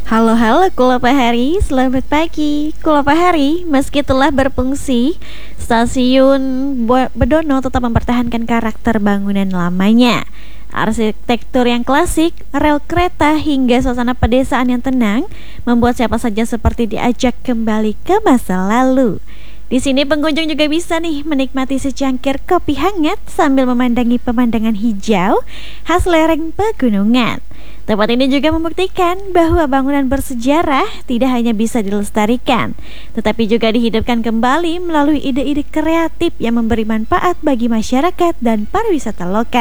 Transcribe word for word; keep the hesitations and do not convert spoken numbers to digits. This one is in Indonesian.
Halo halo Kulapahari, selamat pagi Kulapahari. Meski telah berfungsi, Stasiun Bo- Bedono tetap mempertahankan karakter bangunan lamanya. Arsitektur yang klasik, rel kereta hingga suasana pedesaan yang tenang membuat siapa saja seperti diajak kembali ke masa lalu. Di sini pengunjung juga bisa nih menikmati secangkir kopi hangat sambil memandangi pemandangan hijau khas lereng pegunungan. Tempat ini juga membuktikan bahwa bangunan bersejarah tidak hanya bisa dilestarikan, tetapi juga dihidupkan kembali melalui ide-ide kreatif yang memberi manfaat bagi masyarakat dan pariwisata lokal.